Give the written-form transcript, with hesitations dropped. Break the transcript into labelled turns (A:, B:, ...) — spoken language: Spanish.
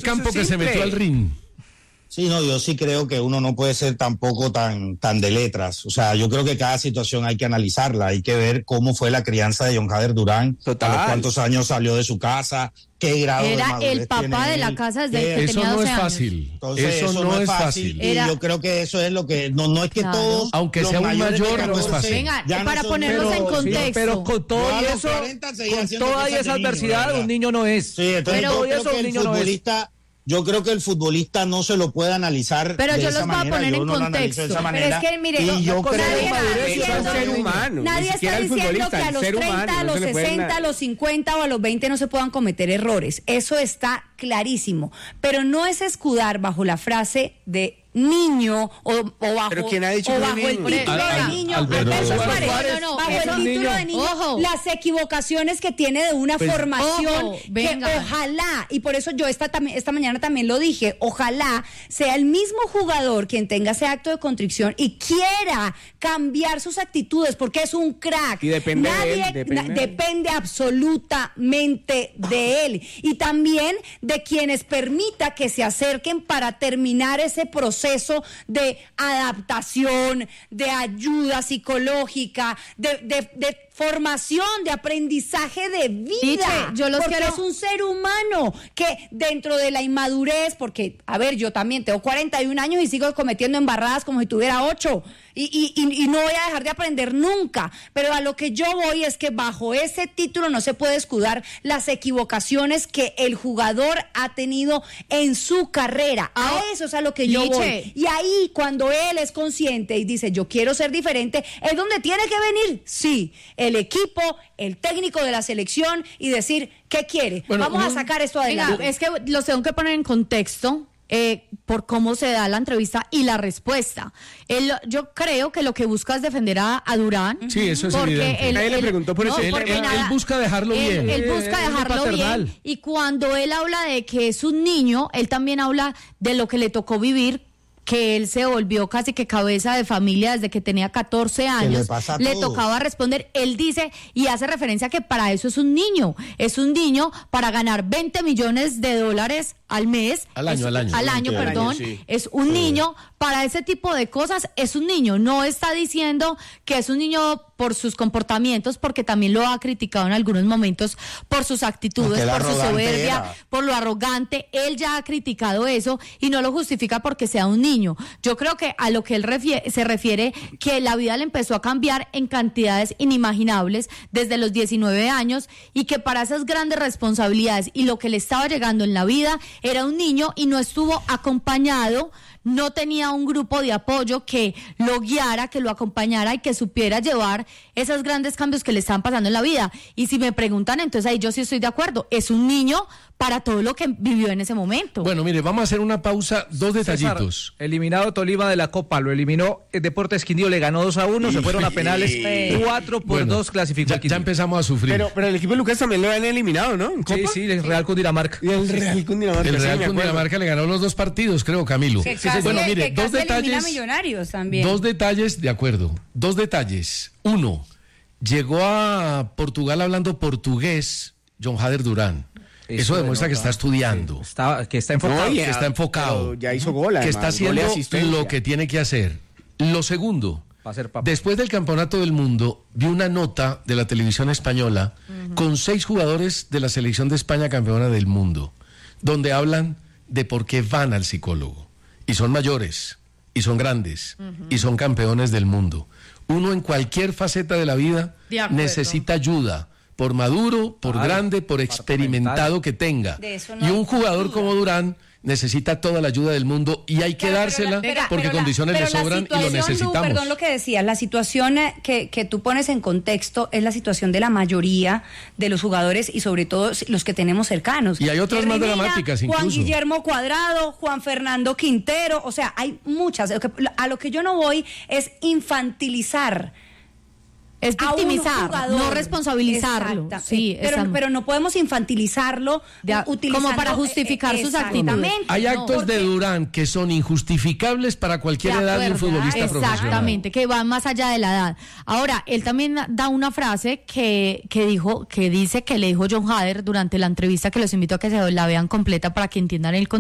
A: campo que se metió al ring.
B: Sí, no, yo sí creo que uno no puede ser tampoco tan de letras. O sea, yo creo que cada situación hay que analizarla, hay que ver cómo fue la crianza de John Hader Durán,
C: Total.
B: a los cuántos años salió de su casa, qué grado de madurez
D: Era el papá de la casa desde que
A: eso
D: tenía 12
A: no es
D: años.
A: fácil.
B: Entonces,
A: eso no es fácil.
B: Y yo creo que eso es lo que no es que
D: Claro.
B: todos,
A: Aunque
B: los
A: sea un
B: mayores de
A: mayor, no es
B: 14,
A: fácil.
D: Venga,
B: ya no
D: para
B: son-
D: ponerlos en contexto.
C: Pero con todo
B: Yo a
C: y
B: los
C: eso,
B: 40 seguía
C: con
B: haciendo
C: toda
B: cosas
C: esa
B: de niño,
C: adversidad,
B: ¿verdad?
C: un niño no es.
B: Sí, entonces
C: Pero
B: yo
C: y
B: creo
C: eso
B: que
C: un
B: el
C: niño no es.
B: futbolista, yo creo que el futbolista no se lo puede analizar
D: Pero
B: de
D: yo
B: esa
D: los voy a
B: manera.
D: poner
B: Yo
D: en
B: no lo analizo
D: contexto.
B: de esa
D: Pero
B: manera.
D: es que, mire,
B: y yo creo
D: nadie
B: que
D: está diciendo-
C: es un ser humano.
D: Nadie
C: Ni
D: está
C: siquiera el
D: diciendo
C: futbolista,
D: que a
C: el
D: los
C: ser
D: 30,
C: humano,
D: a
C: no
D: los
C: se le puede
D: 60, a
C: nada.
D: los 50 o a los 20 no se puedan cometer errores. Eso está clarísimo. Pero no es escudar bajo la frase de niño o bajo,
C: Pero ¿quién ha dicho
D: o
C: que
D: bajo
C: es
D: el
C: niño?
D: título de niño.
A: Alberto
D: Suárez,
C: Suárez,
D: bajo
C: es
D: el
C: un
D: título
C: niño.
D: de niño,
E: Ojo.
D: las equivocaciones que tiene de una formación
E: Ojo,
D: que
E: venga.
D: ojalá, y por eso yo esta mañana también lo dije, ojalá sea el mismo jugador quien tenga ese acto de contrición y quiera cambiar sus actitudes porque es un crack.
C: Y depende de él,
D: Depende absolutamente de él y también de quienes permita que se acerquen para terminar ese proceso de adaptación, de ayuda psicológica, de formación, de aprendizaje de vida.
E: Tiche, yo los
D: porque
E: quiero-
D: es un ser humano que dentro de la inmadurez, porque, a ver, yo también tengo 41 años y sigo cometiendo embarradas como si tuviera 8 y no voy a dejar de aprender nunca, pero a lo que yo voy es que bajo ese título no se puede escudar las equivocaciones que el jugador ha tenido en su carrera. A eso es a lo que yo
E: Tiche.
D: voy. Y ahí cuando él es consciente y dice yo quiero ser diferente, es donde tiene que venir, sí, el equipo, el técnico de la selección y decir ¿qué quiere?
A: Bueno,
D: Vamos a sacar esto
E: Venga,
D: adelante.
E: es que los tengo que poner en contexto por cómo se da la entrevista y la respuesta. Yo creo que lo que busca es defender a Durán.
A: Sí, eso es
E: porque
A: evidente.
C: Nadie le preguntó por ese
E: porque
A: Él busca dejarlo bien.
E: Él busca
C: Es muy
E: dejarlo
C: paternal.
E: bien. Y cuando él habla de que es un niño, él también habla de lo que le tocó vivir, que él se volvió casi que cabeza de familia desde que tenía 14 años.
B: pasa a
E: Le
B: todos.
E: tocaba responder. Él dice y hace referencia a que para eso es un niño. Es un niño para ganar $20 millones al mes.
A: Al año, al año.
E: Al año,
B: Sí, al
E: perdón.
C: año, sí.
E: Es un niño. Para ese tipo de cosas es un niño. No está diciendo que es un niño por sus comportamientos, porque también lo ha criticado en algunos momentos por sus actitudes,
B: Porque
E: por su
B: arrogante
E: soberbia,
B: era.
E: por lo arrogante. Él ya ha criticado eso y no lo justifica porque sea un niño. Yo creo que a lo que él se refiere, que la vida le empezó a cambiar en cantidades inimaginables desde los 19 años y que para esas grandes responsabilidades y lo que le estaba llegando en la vida era un niño y no estuvo acompañado, no tenía un grupo de apoyo que lo guiara, que lo acompañara y que supiera llevar esos grandes cambios que le estaban pasando en la vida. Y si me preguntan, entonces ahí yo sí estoy de acuerdo. Es un niño para todo lo que vivió en ese momento.
A: Bueno, mire, vamos a hacer una pausa, dos detallitos.
C: César, eliminado Tolima de la Copa, lo eliminó el Deportes Quindío, le ganó 2-1, se fueron a penales, 4-2
A: Bueno,
C: clasificó.
A: ya empezamos a sufrir.
F: Pero el equipo de Lucas también lo han eliminado, ¿no? ¿En
C: Sí,
F: Copa?
C: sí, el Real Cundinamarca.
F: Y el Real Cundinamarca.
A: El
F: sí,
A: Real
F: me acuerdo.
A: Cundinamarca le ganó los 2 partidos, creo, Camilo.
D: Que casi,
A: Bueno, mire,
D: que
A: dos
D: casi elimina
A: detalles.
D: Millonarios también.
A: Dos detalles, de acuerdo. Dos detalles. Uno, llegó a Portugal hablando portugués John Hader Durán. Eso demuestra que está estudiando,
C: Que está enfocado.
F: No, y
A: que está enfocado,
F: pero ya hizo gol,
A: que
F: además,
A: está
F: gol y
A: haciendo
F: asistencia.
A: lo que tiene que hacer. Lo segundo,
C: Va a ser papá.
A: después del Campeonato del Mundo, vi una nota de la televisión española con 6 jugadores de la selección de España campeona del mundo, donde hablan de por qué van al psicólogo. Y son mayores, y son grandes, y son campeones del mundo. Uno en cualquier faceta de la vida
E: De acuerdo.
A: necesita ayuda, por maduro, por
C: Claro,
A: grande, por experimentado que tenga.
D: De eso no
A: Y un
D: hay
A: jugador
D: duda.
A: como Durán necesita toda la ayuda del mundo y hay que
D: Claro,
A: dársela
D: pero
A: porque
D: pero
A: condiciones le
D: pero la
A: sobran y lo
D: situación, Lu,
A: necesitamos.
D: perdón lo que decías, la situación que tú pones en contexto es la situación de la mayoría de los jugadores y sobre todo los que tenemos cercanos.
A: Y hay otras más
D: Jerry Mina,
A: dramáticas
D: Juan
A: incluso.
D: Guillermo Cuadrado, Juan Fernando Quintero, o sea, hay muchas. A lo que yo no voy es infantilizar.
E: Es
D: A un
E: victimizar,
D: jugador.
E: no responsabilizarlo.
D: Exacta.
E: Sí,
D: pero no podemos infantilizarlo utilizando,
E: como para justificar sus actitudes.
D: exactamente.
A: Hay
D: No,
A: actos de
D: porque-
A: Durán que son injustificables para cualquier
E: De
A: edad de un
E: acuerdo.
A: futbolista profesional.
E: Exactamente, que van más allá de la edad. Ahora, él también da una frase que dice que le dijo John Hader durante la entrevista, que los invito a que se la vean completa para que entiendan el contexto.